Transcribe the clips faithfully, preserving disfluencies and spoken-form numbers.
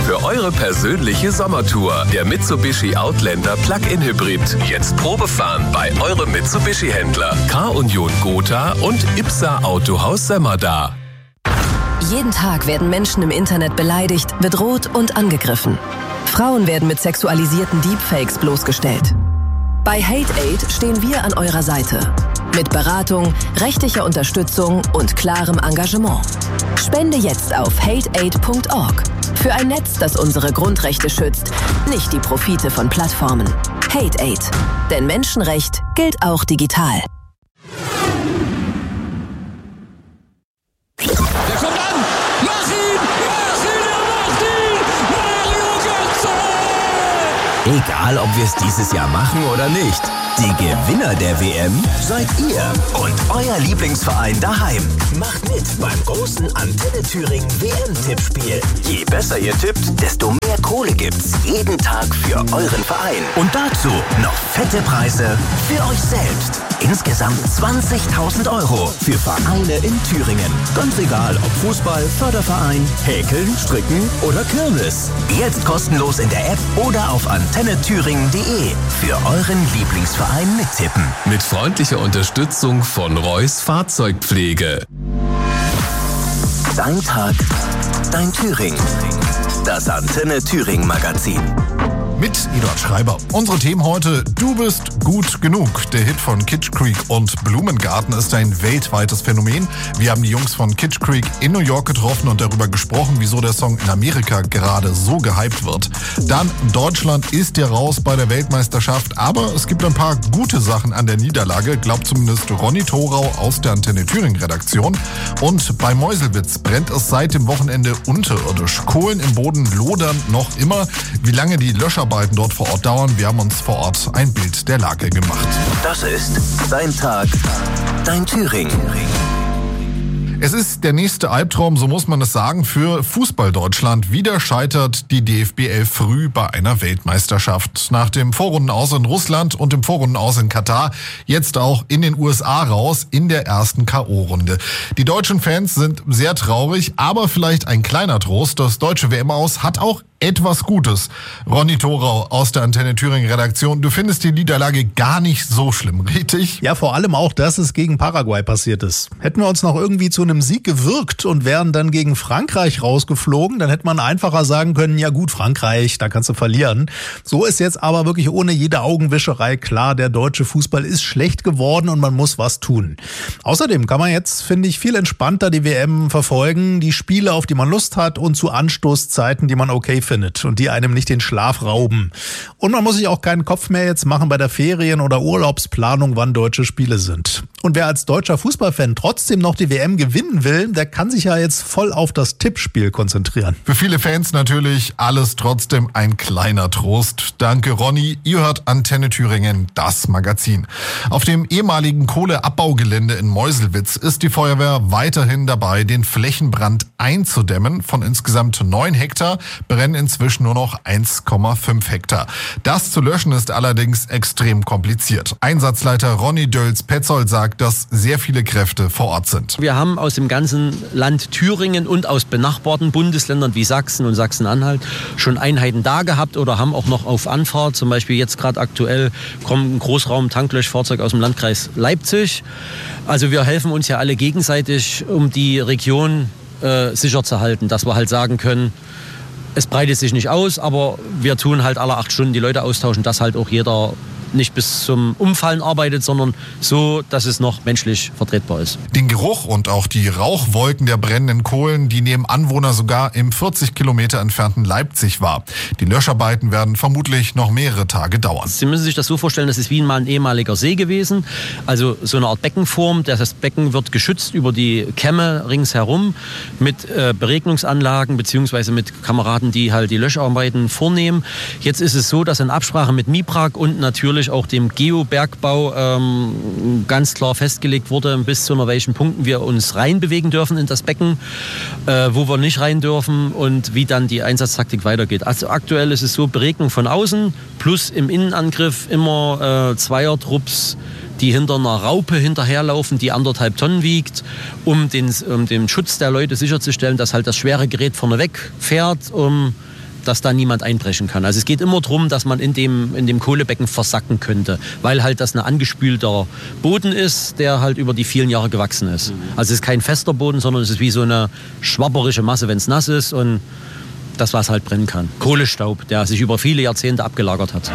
für eure persönliche Sommertour. Der Mitsubishi Outlander Plug-in Hybrid. Jetzt Probefahren bei eurem Mitsubishi-Händler. Car-Union Gotha und Ipsa Autohaus Semmerda. Jeden Tag werden Menschen im Internet beleidigt, bedroht und angegriffen. Frauen werden mit sexualisierten Deepfakes bloßgestellt. Bei HateAid stehen wir an eurer Seite. Mit Beratung, rechtlicher Unterstützung und klarem Engagement. Spende jetzt auf hate aid punkt org. Für ein Netz, das unsere Grundrechte schützt, nicht die Profite von Plattformen. HateAid. Denn Menschenrecht gilt auch digital. Der kommt an! Mach ihn! Mach ihn! Er macht ihn! Mario Götze! Egal, ob wir es dieses Jahr machen oder nicht. Die Gewinner der W M seid ihr und euer Lieblingsverein daheim. Macht mit beim großen Antenne Thüringen W M-Tippspiel. Je besser ihr tippt, desto mehr Kohle gibt's jeden Tag für euren Verein. Und dazu noch fette Preise für euch selbst. Insgesamt zwanzigtausend Euro für Vereine in Thüringen. Ganz egal, ob Fußball, Förderverein, Häkeln, Stricken oder Kirmes. Jetzt kostenlos in der App oder auf antenne thüringen punkt de für euren Lieblingsverein mittippen. Mit freundlicher Unterstützung von Reus Fahrzeugpflege. Dein Tag, dein Thüringen. Das Antenne Thüringen Magazin. Mit Eduard Schreiber. Unsere Themen heute: Du bist gut genug. Der Hit von Kitsch Creek und Blumengarten ist ein weltweites Phänomen. Wir haben die Jungs von Kitsch Creek in New York getroffen und darüber gesprochen, wieso der Song in Amerika gerade so gehypt wird. Dann: Deutschland ist ja raus bei der Weltmeisterschaft, aber es gibt ein paar gute Sachen an der Niederlage, glaubt zumindest Ronny Thorau aus der Antenne Thüringen Redaktion. Und bei Meuselwitz brennt es seit dem Wochenende unterirdisch. Kohlen im Boden lodern noch immer. Wie lange die Löscharbeiten dort vor Ort dauern, wir haben uns vor Ort ein Bild der Lage gemacht. Das ist dein Tag, dein Thüringen. Es ist der nächste Albtraum, so muss man es sagen, für Fußball-Deutschland. Wieder scheitert die D F B elf früh bei einer Weltmeisterschaft. Nach dem Vorrundenaus in Russland und dem Vorrundenaus in Katar, jetzt auch in den U S A raus in der ersten K O-Runde. Die deutschen Fans sind sehr traurig, aber vielleicht ein kleiner Trost. Das deutsche W M-Aus hat auch etwas Gutes. Ronny Thorau aus der Antenne Thüringen Redaktion, du findest die Niederlage gar nicht so schlimm, richtig? Ja, vor allem auch, dass es gegen Paraguay passiert ist. Hätten wir uns noch irgendwie zu einem Sieg gewirkt und wären dann gegen Frankreich rausgeflogen, dann hätte man einfacher sagen können, ja gut, Frankreich, da kannst du verlieren. So ist jetzt aber wirklich ohne jede Augenwischerei klar, der deutsche Fußball ist schlecht geworden und man muss was tun. Außerdem kann man jetzt, finde ich, viel entspannter die W M verfolgen, die Spiele, auf die man Lust hat und zu Anstoßzeiten, die man okay findet. findet und die einem nicht den Schlaf rauben. Und man muss sich auch keinen Kopf mehr jetzt machen bei der Ferien- oder Urlaubsplanung, wann deutsche Spiele sind. Und wer als deutscher Fußballfan trotzdem noch die W M gewinnen will, der kann sich ja jetzt voll auf das Tippspiel konzentrieren. Für viele Fans natürlich alles trotzdem ein kleiner Trost. Danke, Ronny. Ihr hört Antenne Thüringen, das Magazin. Auf dem ehemaligen Kohleabbaugelände in Meuselwitz ist die Feuerwehr weiterhin dabei, den Flächenbrand einzudämmen. Von insgesamt neun Hektar brennen inzwischen nur noch eins Komma fünf Hektar. Das zu löschen ist allerdings extrem kompliziert. Einsatzleiter Ronny Dölz-Petzold sagt, dass sehr viele Kräfte vor Ort sind. Wir haben aus dem ganzen Land Thüringen und aus benachbarten Bundesländern wie Sachsen und Sachsen-Anhalt schon Einheiten da gehabt oder haben auch noch auf Anfahrt. Zum Beispiel jetzt gerade aktuell kommt ein Großraum-Tanklöschfahrzeug aus dem Landkreis Leipzig. Also wir helfen uns ja alle gegenseitig, um die Region äh, sicher zu halten, dass wir halt sagen können, es breitet sich nicht aus, aber wir tun halt alle acht Stunden die Leute austauschen, dass halt auch jeder nicht bis zum Umfallen arbeitet, sondern so, dass es noch menschlich vertretbar ist. Den Geruch und auch die Rauchwolken der brennenden Kohlen, die nehmen Anwohner sogar im vierzig Kilometer entfernten Leipzig wahr. Die Löscharbeiten werden vermutlich noch mehrere Tage dauern. Sie müssen sich das so vorstellen, das ist wie mal ein ehemaliger See gewesen, also so eine Art Beckenform. Das Becken wird geschützt über die Kämme ringsherum mit äh, Beregnungsanlagen beziehungsweise mit Kameraden, die halt die Löscharbeiten vornehmen. Jetzt ist es so, dass in Absprache mit MIPRAG und natürlich auch dem Geobergbau ähm, ganz klar festgelegt wurde, bis zu welchen Punkten wir uns reinbewegen dürfen in das Becken, äh, wo wir nicht rein dürfen und wie dann die Einsatztaktik weitergeht. Also aktuell ist es so, Beregnung von außen plus im Innenangriff immer äh, Zweiertrupps, die hinter einer Raupe hinterherlaufen, die anderthalb Tonnen wiegt, um den, um den Schutz der Leute sicherzustellen, dass halt das schwere Gerät vorne weg fährt, um dass da niemand einbrechen kann. Also es geht immer darum, dass man in dem, in dem Kohlebecken versacken könnte, weil halt das ein angespülter Boden ist, der halt über die vielen Jahre gewachsen ist. Also es ist kein fester Boden, sondern es ist wie so eine schwabberische Masse, wenn es nass ist und das, was halt brennen kann. Kohlestaub, der sich über viele Jahrzehnte abgelagert hat.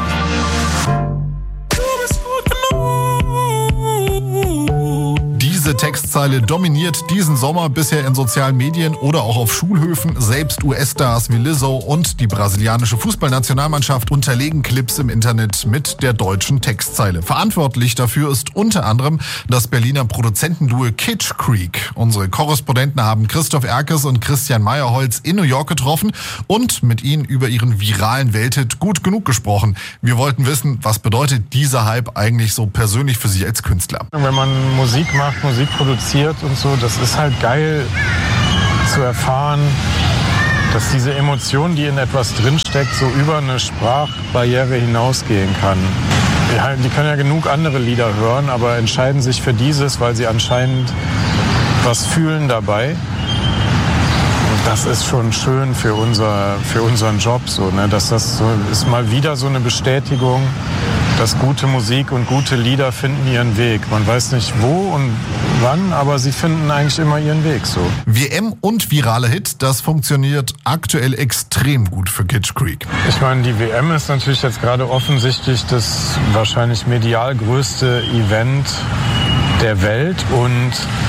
Diese Textzeile dominiert diesen Sommer bisher in sozialen Medien oder auch auf Schulhöfen. Selbst U S-Stars wie Lizzo und die brasilianische Fußballnationalmannschaft unterlegen Clips im Internet mit der deutschen Textzeile. Verantwortlich dafür ist unter anderem das Berliner Produzentenduo Kitsch Creek. Unsere Korrespondenten haben Christoph Erkes und Christian Meyerholz in New York getroffen und mit ihnen über ihren viralen Welthit Gut genug gesprochen. Wir wollten wissen, was bedeutet dieser Hype eigentlich so persönlich für Sie als Künstler? Wenn man Musik macht, Musik produziert und so, das ist halt geil zu erfahren, dass diese Emotion, die in etwas drinsteckt, so über eine Sprachbarriere hinausgehen kann. Die, die können ja genug andere Lieder hören, aber entscheiden sich für dieses, weil sie anscheinend was fühlen dabei. Und das ist schon schön für, unser, für unseren Job. So, ne? Dass das so, ist mal wieder so eine Bestätigung, dass gute Musik und gute Lieder finden ihren Weg. Man weiß nicht wo und wann, aber sie finden eigentlich immer ihren Weg. So. W M und virale Hit, das funktioniert aktuell extrem gut für Kitsch Creek. Ich meine, die W M ist natürlich jetzt gerade offensichtlich das wahrscheinlich medial größte Event der Welt und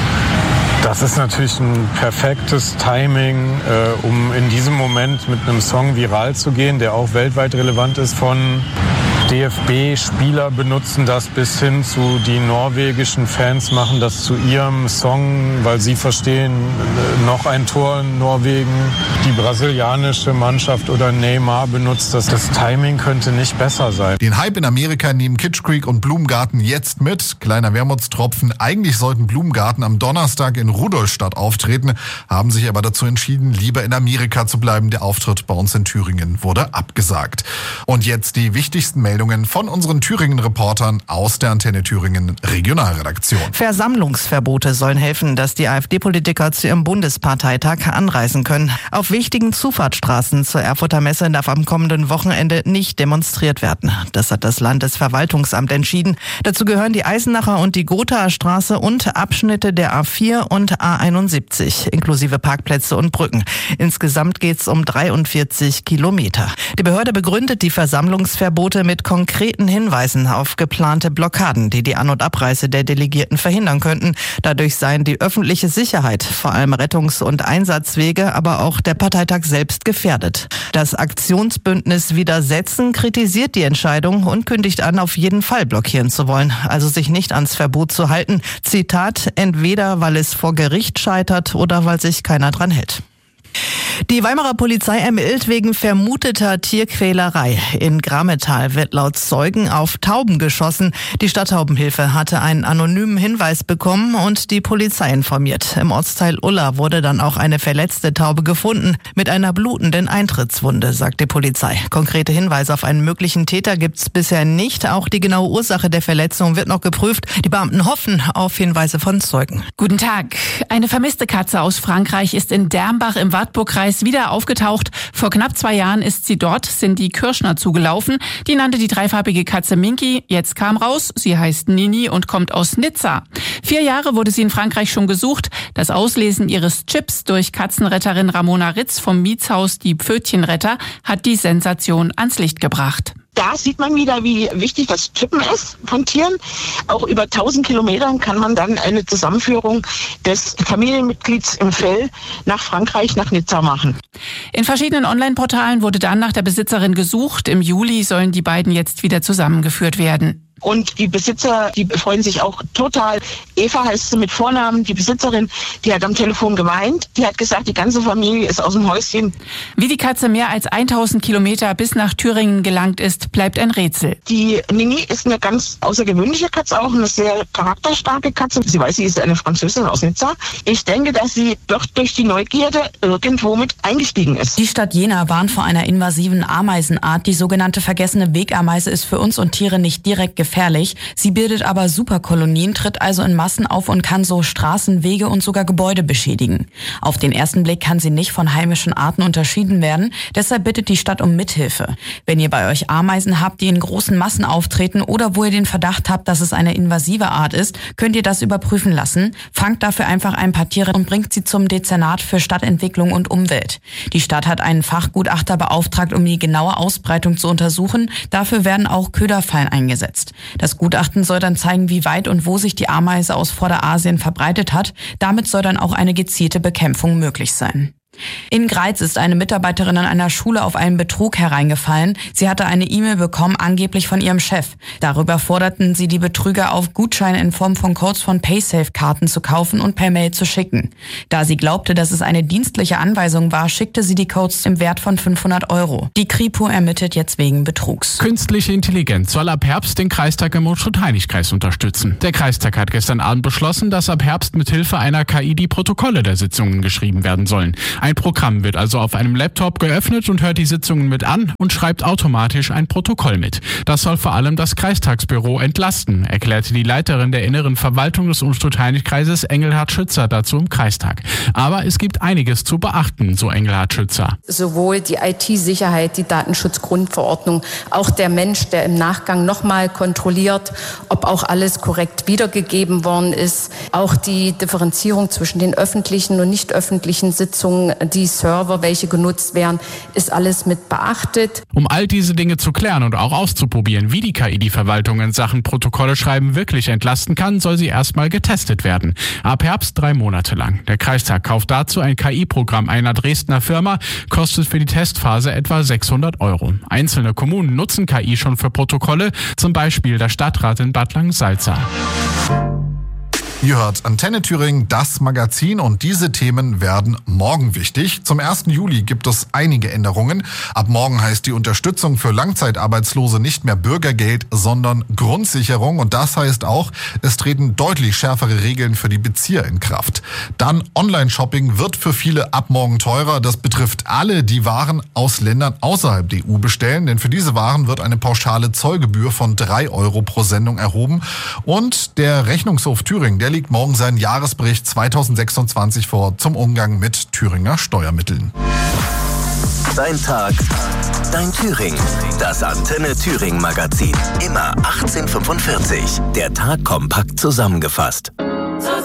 das ist natürlich ein perfektes Timing, äh, um in diesem Moment mit einem Song viral zu gehen, der auch weltweit relevant ist. Von D F B-Spieler benutzen das bis hin zu die norwegischen Fans machen das zu ihrem Song, weil sie verstehen, noch ein Tor in Norwegen. Die brasilianische Mannschaft oder Neymar benutzt das. Das Timing könnte nicht besser sein. Den Hype in Amerika nehmen Kitsch Creek und Blumengarten jetzt mit. Kleiner Wermutstropfen. Eigentlich sollten Blumengarten am Donnerstag in Rudolstadt auftreten, haben sich aber dazu entschieden, lieber in Amerika zu bleiben. Der Auftritt bei uns in Thüringen wurde abgesagt. Und jetzt die wichtigsten Meldungen von unseren Thüringen-Reportern aus der Antenne Thüringen Regionalredaktion. Versammlungsverbote sollen helfen, dass die AfD-Politiker zu ihrem Bundesparteitag anreisen können. Auf wichtigen Zufahrtsstraßen zur Erfurter Messe darf am kommenden Wochenende nicht demonstriert werden. Das hat das Landesverwaltungsamt entschieden. Dazu gehören die Eisenacher und die Gothaer Straße und Abschnitte der A vier und A einundsiebzig, inklusive Parkplätze und Brücken. Insgesamt geht es um dreiundvierzig Kilometer. Die Behörde begründet die Versammlungsverbote mit konkreten Hinweisen auf geplante Blockaden, die die An- und Abreise der Delegierten verhindern könnten. Dadurch seien die öffentliche Sicherheit, vor allem Rettungs- und Einsatzwege, aber auch der Parteitag selbst gefährdet. Das Aktionsbündnis Widersetzen kritisiert die Entscheidung und kündigt an, auf jeden Fall blockieren zu wollen, also sich nicht ans Verbot zu halten. Zitat, entweder weil es vor Gericht scheitert oder weil sich keiner dran hält. Die Weimarer Polizei ermittelt wegen vermuteter Tierquälerei. In Grametal wird laut Zeugen auf Tauben geschossen. Die Stadttaubenhilfe hatte einen anonymen Hinweis bekommen und die Polizei informiert. Im Ortsteil Ulla wurde dann auch eine verletzte Taube gefunden mit einer blutenden Eintrittswunde, sagt die Polizei. Konkrete Hinweise auf einen möglichen Täter gibt's bisher nicht. Auch die genaue Ursache der Verletzung wird noch geprüft. Die Beamten hoffen auf Hinweise von Zeugen. Guten Tag. Eine vermisste Katze aus Frankreich ist in Dermbach im Wartburgkreis wieder aufgetaucht. Vor knapp zwei Jahren ist sie dort, Cindy Kirschner, zugelaufen. Die nannte die dreifarbige Katze Minky. Jetzt kam raus, sie heißt Nini und kommt aus Nizza. Vier Jahre wurde sie in Frankreich schon gesucht. Das Auslesen ihres Chips durch Katzenretterin Ramona Ritz vom Mietshaus Die Pfötchenretter hat die Sensation ans Licht gebracht. Da sieht man wieder, wie wichtig das Chippen ist von Tieren. Auch über tausend Kilometern kann man dann eine Zusammenführung des Familienmitglieds im Fell nach Frankreich, nach Nizza machen. In verschiedenen Online-Portalen wurde dann nach der Besitzerin gesucht. Im Juli sollen die beiden jetzt wieder zusammengeführt werden. Und die Besitzer, die freuen sich auch total. Eva heißt sie mit Vornamen, die Besitzerin, die hat am Telefon geweint. Die hat gesagt, die ganze Familie ist aus dem Häuschen. Wie die Katze mehr als tausend Kilometer bis nach Thüringen gelangt ist, bleibt ein Rätsel. Die Nini ist eine ganz außergewöhnliche Katze, auch eine sehr charakterstarke Katze. Sie weiß, sie ist eine Französin aus Nizza. Ich denke, dass sie dort durch die Neugierde irgendwo mit eingestiegen ist. Die Stadt Jena warnt vor einer invasiven Ameisenart. Die sogenannte vergessene Wegameise ist für uns und Tiere nicht direkt gefährlich. gefährlich. Sie bildet aber Superkolonien, tritt also in Massen auf und kann so Straßen, Wege und sogar Gebäude beschädigen. Auf den ersten Blick kann sie nicht von heimischen Arten unterschieden werden. Deshalb bittet die Stadt um Mithilfe. Wenn ihr bei euch Ameisen habt, die in großen Massen auftreten oder wo ihr den Verdacht habt, dass es eine invasive Art ist, könnt ihr das überprüfen lassen. Fangt dafür einfach ein paar Tiere und bringt sie zum Dezernat für Stadtentwicklung und Umwelt. Die Stadt hat einen Fachgutachter beauftragt, um die genaue Ausbreitung zu untersuchen. Dafür werden auch Köderfallen eingesetzt. Das Gutachten soll dann zeigen, wie weit und wo sich die Ameise aus Vorderasien verbreitet hat. Damit soll dann auch eine gezielte Bekämpfung möglich sein. In Greiz ist eine Mitarbeiterin an einer Schule auf einen Betrug hereingefallen. Sie hatte eine E-Mail bekommen, angeblich von ihrem Chef. Darüber forderten sie die Betrüger auf, Gutscheine in Form von Codes von Paysafe-Karten zu kaufen und per Mail zu schicken. Da sie glaubte, dass es eine dienstliche Anweisung war, schickte sie die Codes im Wert von fünfhundert Euro. Die Kripo ermittelt jetzt wegen Betrugs. Künstliche Intelligenz soll ab Herbst den Kreistag im Unschuld-Heinig-Kreis unterstützen. Der Kreistag hat gestern Abend beschlossen, dass ab Herbst mit Hilfe einer K I die Protokolle der Sitzungen geschrieben werden sollen. Ein Programm wird also auf einem Laptop geöffnet und hört die Sitzungen mit an und schreibt automatisch ein Protokoll mit. Das soll vor allem das Kreistagsbüro entlasten, erklärte die Leiterin der inneren Verwaltung des Unstrut-Heinig-Kreises Engelhard Schützer dazu im Kreistag. Aber es gibt einiges zu beachten, so Engelhard Schützer. Sowohl die I T-Sicherheit, die Datenschutzgrundverordnung, auch der Mensch, der im Nachgang nochmal kontrolliert, ob auch alles korrekt wiedergegeben worden ist, auch die Differenzierung zwischen den öffentlichen und nicht öffentlichen Sitzungen, die Server, welche genutzt werden, ist alles mit beachtet. Um all diese Dinge zu klären und auch auszuprobieren, wie die K I die Verwaltung in Sachen Protokolle schreiben wirklich entlasten kann, soll sie erstmal getestet werden. Ab Herbst drei Monate lang. Der Kreistag kauft dazu ein K I-Programm einer Dresdner Firma, kostet für die Testphase etwa sechshundert Euro. Einzelne Kommunen nutzen K I schon für Protokolle, zum Beispiel der Stadtrat in Bad Langensalza. Ihr hört Antenne Thüringen, das Magazin, und diese Themen werden morgen wichtig. Zum ersten Juli gibt es einige Änderungen. Ab morgen heißt die Unterstützung für Langzeitarbeitslose nicht mehr Bürgergeld, sondern Grundsicherung. Und das heißt auch, es treten deutlich schärfere Regeln für die Bezieher in Kraft. Dann Online-Shopping wird für viele ab morgen teurer. Das betrifft alle, die Waren aus Ländern außerhalb der E U bestellen. Denn für diese Waren wird eine pauschale Zollgebühr von drei Euro pro Sendung erhoben. Und der Rechnungshof Thüringen, der legt morgen seinen Jahresbericht zweitausendsechsundzwanzig vor zum Umgang mit Thüringer Steuermitteln. Dein Tag, dein Thüringen. Das Antenne Thüringen Magazin. Immer achtzehn Uhr fünfundvierzig. Der Tag kompakt zusammengefasst.